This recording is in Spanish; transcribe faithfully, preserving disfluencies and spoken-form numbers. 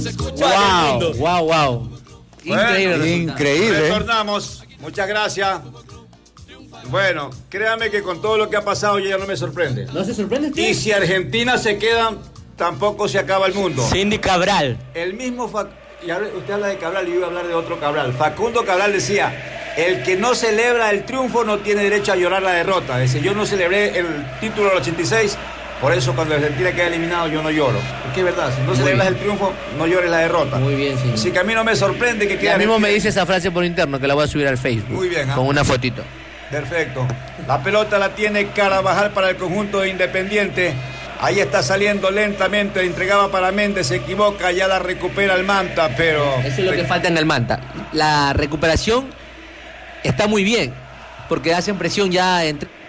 Wow, wow, wow. Increíble. Bueno, increíble. Retornamos. Muchas gracias. Bueno, créame que con todo lo que ha pasado yo ya no me sorprende. ¿No se sorprende usted? Y si Argentina se queda, tampoco se acaba el mundo. Cindy Cabral. El mismo Fac... y ahora usted habla de Cabral y yo iba a hablar de otro Cabral. Facundo Cabral decía: el que no celebra el triunfo no tiene derecho a llorar la derrota. Dice: yo no celebré el título del ochenta y seis, por eso cuando Argentina queda eliminado yo no lloro. Porque es verdad, si no celebras el triunfo, no llores la derrota. Muy bien, sí. Así que a mí no me sorprende que quede. Ya mismo Argentina... me dice esa frase por interno que la voy a subir al Facebook. Muy bien, ¿eh? Con una fotito. Perfecto. La pelota la tiene Carabajal para el conjunto de Independiente. Ahí está saliendo lentamente, entregaba para Méndez, se equivoca, ya la recupera el Manta, pero... Eso es lo que falta en el Manta. La recuperación está muy bien, porque hacen presión ya entre...